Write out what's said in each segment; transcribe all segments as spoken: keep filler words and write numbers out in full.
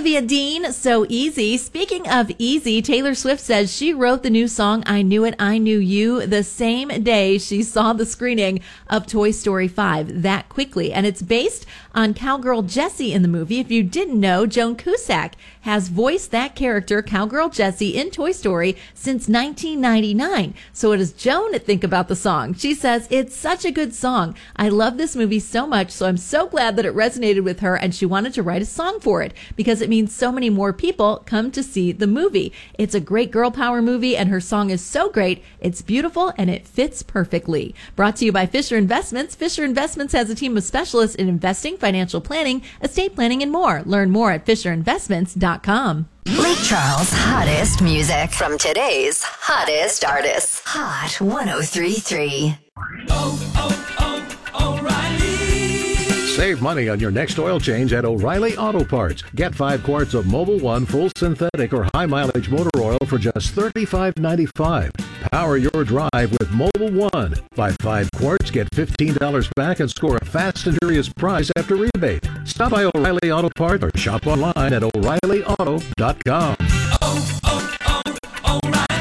Olivia Dean, So Easy. Speaking of easy, Taylor Swift says she wrote the new song, I Knew It, I Knew You, the same day she saw the screening of Toy Story five that quickly. And it's based on Cowgirl Jessie in the movie. If you didn't know, Joan Cusack has voiced that character, Cowgirl Jessie, in Toy Story since nineteen ninety-nine. So what does Joan think about the song? She says, it's such a good song. I love this movie so much, so I'm so glad that it resonated with her and she wanted to write a song for it because it means so many more people come to see the movie. It's a great girl power movie and her song is so great. It's beautiful and it fits perfectly. Brought to you by Fisher Investments. Fisher Investments has a team of specialists in investing, financial planning, estate planning, and more. Learn more at fisher investments dot com. Lake Charles' hottest music from today's hottest artists. Hot one oh three point three. Oh, oh, oh, O'Reilly. Save money on your next oil change at O'Reilly Auto Parts. Get five quarts of Mobil One full synthetic or high mileage motor oil for just thirty-five ninety-five. Power your drive with Mobil One. Buy five quarts, get fifteen dollars back, and score a fast and furious prize after rebate. Stop by O'Reilly Auto Parts or shop online at O'Reilly Auto dot com. Oh, oh, oh,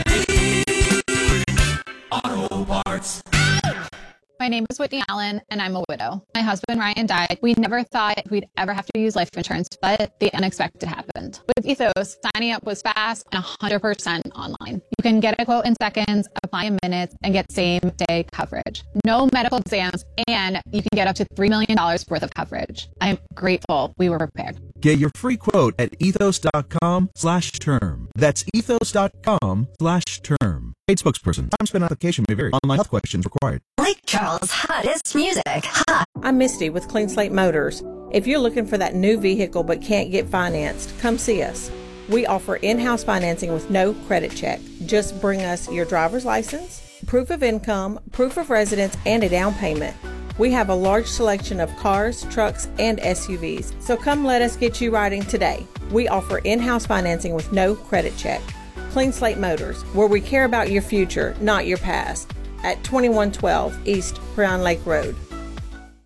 O'Reilly Auto Parts. My name is Whitney Allen, and I'm a widow. My husband, Ryan, died. We never thought we'd ever have to use life insurance, but the unexpected happened. With Ethos, signing up was fast and one hundred percent online. You can get a quote in seconds, apply in minutes, and get same-day coverage. No medical exams, and you can get up to three million dollars worth of coverage. I'm grateful we were prepared. Get your free quote at ethos.com slash term. That's ethos.com slash term. Paid spokesperson. Time spent application may vary. Online health questions required. Lake Charles' hottest music. Hot. I'm Misty with Clean Slate Motors. If you're looking for that new vehicle but can't get financed, come see us. We offer in-house financing with no credit check. Just bring us your driver's license, proof of income, proof of residence, and a down payment. We have a large selection of cars, trucks, and S U Vs, so come let us get you riding today. We offer in-house financing with no credit check. Clean Slate Motors, where we care about your future, not your past, at twenty-one twelve East Pryon Lake Road.